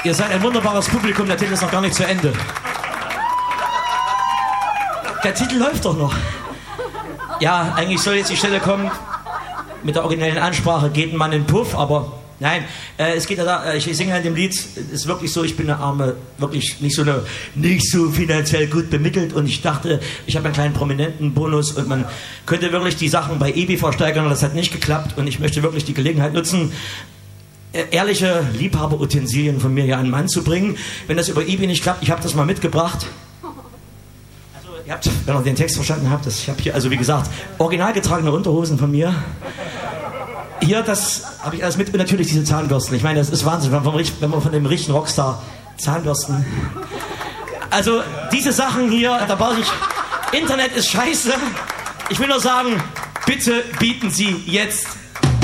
Ihr seid ein wunderbares Publikum, der Titel ist noch gar nicht zu Ende. Der Titel läuft doch noch. Ja, eigentlich soll jetzt die Stelle kommen mit der originellen Ansprache, geht ein Mann in den Puff, aber nein, es geht ja da, ich singe in dem Lied, ist wirklich so, ich bin eine Arme, wirklich nicht so finanziell gut bemittelt und ich dachte, ich habe einen kleinen prominenten Bonus und man könnte wirklich die Sachen bei eBay versteigern und das hat nicht geklappt und ich möchte wirklich die Gelegenheit nutzen, ehrliche Liebhaberutensilien von mir hier an den Mann zu bringen. Wenn das über eBay nicht klappt, ich habe das mal mitgebracht. Also, ihr habt, wenn ihr den Text verstanden habt, ich habe hier, also wie gesagt, original getragene Unterhosen von mir. Hier, das habe ich alles mit und natürlich diese Zahnbürsten. Ich meine, das ist Wahnsinn, wenn man von dem richtigen Rockstar Zahnbürsten... Also, diese Sachen hier, da brauche ich... Internet ist scheiße. Ich will nur sagen, bitte bieten Sie jetzt